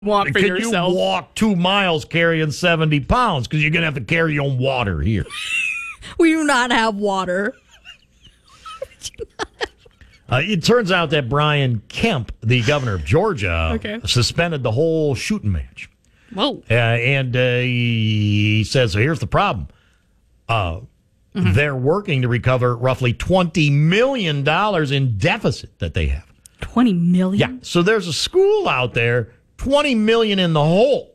want for Can yourself. you walk 2 miles carrying 70 pounds? Because you're going to have to carry your own water here. We do not have water. It turns out that Brian Kemp, the governor of Georgia, suspended the whole shooting match. Whoa. And he says, so here's the problem. They're working to recover roughly $20 million in deficit that they have. $20 million? Yeah. So there's a school out there, $20 million in the hole.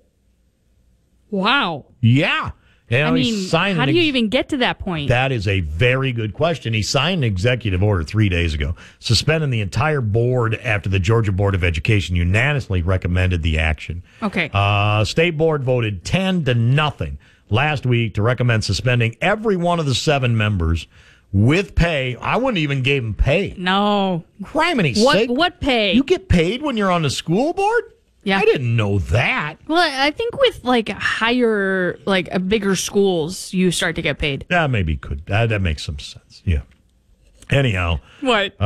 Wow. Yeah. I mean, how do you even get to that point? That is a very good question. He signed an executive order 3 days ago, suspending the entire board after the Georgia Board of Education unanimously recommended the action. Okay. State board voted 10-0 last week to recommend suspending every one of the 7 members with pay. I wouldn't even give them pay. No. Criminy sake. What pay? You get paid when you're on the school board? Yeah. I didn't know that. Well, I think with bigger schools, you start to get paid. That maybe could. That makes some sense. Yeah. Anyhow. What?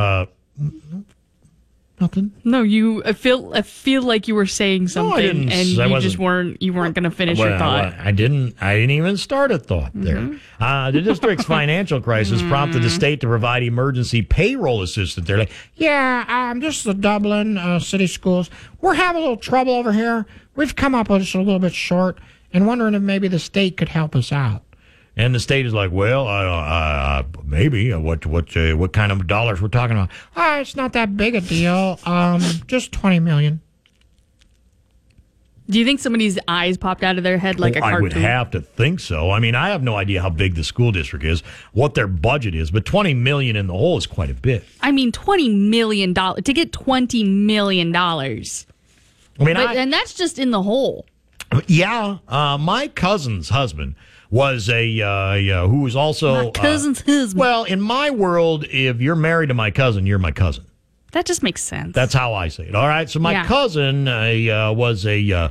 Nothing. No, I feel like you were saying something, and you weren't going to finish your thought. I didn't even start a thought there. The district's financial crisis prompted the state to provide emergency payroll assistance. They're like, this is the Dublin City Schools. We're having a little trouble over here. We've come up just a little bit short and wondering if maybe the state could help us out. and the state is like, well, maybe. What kind of dollars we're talking about? It's not that big a deal. Just $20 million. Do you think somebody's eyes popped out of their head like a cartoon? I would have to think so. I mean, I have no idea how big the school district is, what their budget is, but $20 million in the hole is quite a bit. I mean, $20 million to get $20 million. And that's just in the hole. Yeah, my cousin's husband was who was also my cousin's husband. Well, in my world, if you're married to my cousin, you're my cousin. That just makes sense. That's how I say it. All right. So my cousin was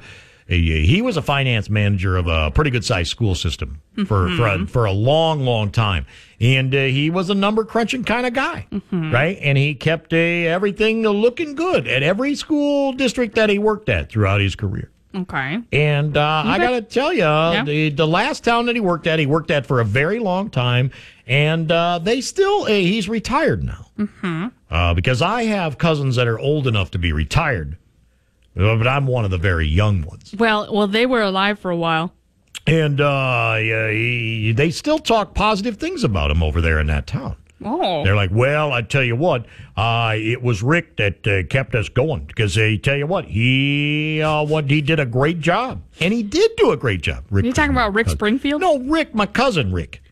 he was a finance manager of a pretty good sized school system for a long, long time, and he was a number crunching kind of guy, right? And he kept everything looking good at every school district that he worked at throughout his career. Okay. And I got to tell you, the last town that he worked at for a very long time, and they still he's retired now. Because I have cousins that are old enough to be retired, but I'm one of the very young ones. Well, they were alive for a while. And they still talk positive things about him over there in that town. Oh. They're like, well, I tell you what, it was Rick that kept us going. Because they tell you what, he did a great job. And he did do a great job. Rick, are you talking about Rick Springfield? No, Rick, my cousin Rick.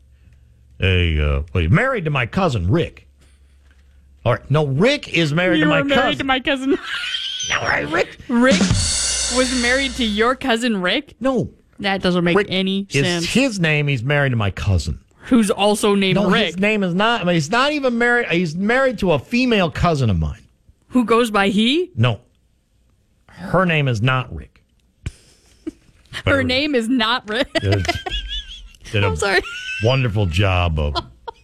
He's married to my cousin Rick. All right. No, Rick is married to my cousin. Married to my cousin. All right, Rick. Rick was married to your cousin Rick? No. That doesn't make any sense. His name, he's married to my cousin. Who's also named Rick. His name is not, he's not even married. He's married to a female cousin of mine. Who goes by he? No. Her name is not Rick. Her name is not Rick. I'm sorry. Wonderful job of...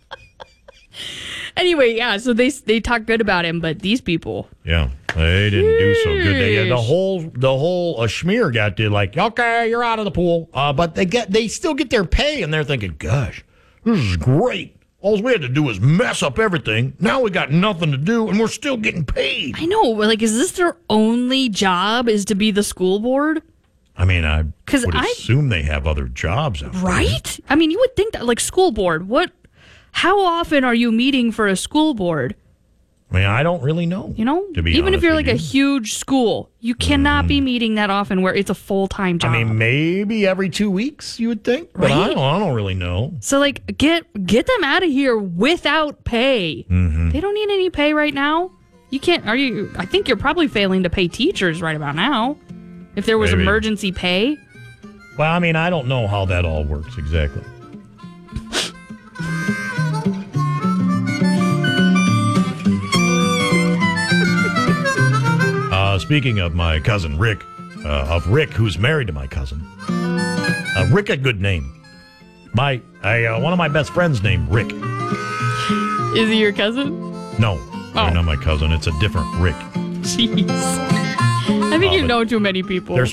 Anyway, yeah, so they talk good about him, but these people... Yeah, they didn't do so good. The whole schmear got to like, okay, you're out of the pool. But they still get their pay, and they're thinking, gosh, this is great. All we had to do was mess up everything. Now we got nothing to do, and we're still getting paid. I know. Like, is this their only job, is to be the school board? I mean, I would assume they have other jobs out there. Right? I mean, you would think that, like, school board, how often are you meeting for a school board? I mean, I don't really know. You know? Even if you're like a huge school, you cannot be meeting that often where it's a full-time job. I mean, maybe every 2 weeks, you would think. But right? I don't really know. So, like, get them out of here without pay. Mm-hmm. They don't need any pay right now. You can't, I think you're probably failing to pay teachers right about now. If there was emergency pay. Well, I mean, I don't know how that all works exactly. Speaking of my cousin Rick, who's married to my cousin, Rick, a good name. One of my best friends named Rick. Is he your cousin? No, not my cousin. It's a different Rick. Jeez. I think you know too many people. There's